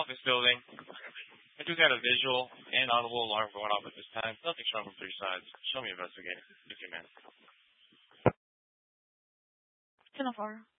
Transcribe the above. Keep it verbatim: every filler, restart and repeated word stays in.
office building. I do got a visual and audible alarm going off at this time. Nothing's wrong from three sides. Show me investigating. If you man. ten oh four.